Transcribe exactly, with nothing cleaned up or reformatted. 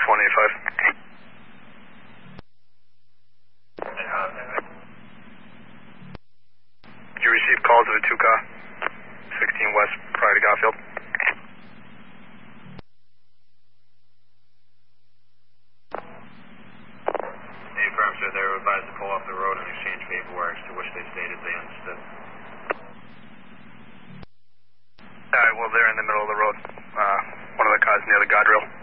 one eighty-five. Did you receive calls of a two car, sixteen West, prior to Garfield? The affirm, sir. They were advised to pull off the road and exchange paperwork, to which they stated they understood. Alright, well, they're in the middle of the road. Uh, one of the cars near the guardrail.